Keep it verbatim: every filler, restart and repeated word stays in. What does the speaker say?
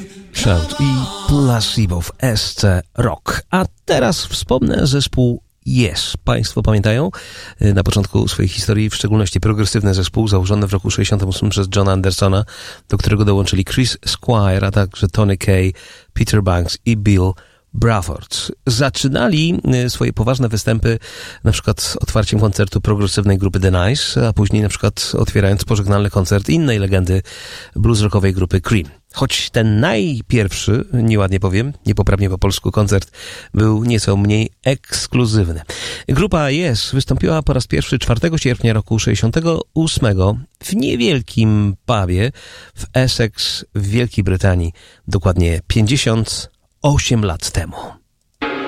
Shout i Placebo w S C Rock. A teraz wspomnę zespół Yes. Państwo pamiętają? Na początku swojej historii, w szczególności progresywny zespół założony w roku sześćdziesiątym ósmym przez Johna Andersona, do którego dołączyli Chris Squire, a także Tony Kaye, Peter Banks i Bill Bruford. Zaczynali swoje poważne występy na przykład otwarciem koncertu progresywnej grupy The Nice, a później na przykład otwierając pożegnalny koncert innej legendy blues rockowej grupy Cream. Choć ten najpierwszy, nieładnie powiem, niepoprawnie po polsku koncert był nieco mniej ekskluzywny. Grupa Yes wystąpiła po raz pierwszy czwartego sierpnia roku sześćdziesiątego ósmego w niewielkim pubie w Essex w Wielkiej Brytanii, dokładnie pięćdziesiąt osiem lat temu.